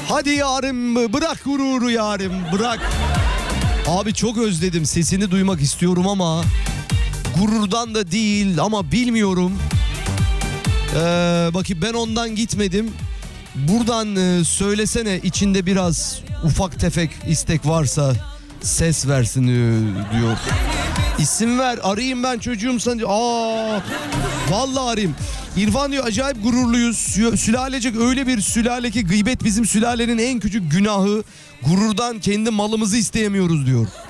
Hadi yarim, bırak gururu yarim, bırak. Abi çok özledim, sesini duymak istiyorum ama gururdan da değil ama bilmiyorum. Bakayım, ben ondan gitmedim. Buradan söylesene, içinde biraz ufak tefek istek varsa ses versin diyor. İsim ver, arayayım ben çocuğum sana. Vallahi arayayım. İrfan diyor, acayip gururluyuz. Sülalecek öyle bir sülale ki gıybet bizim sülalenin en küçük günahı. Gururdan kendi malımızı isteyemiyoruz diyor.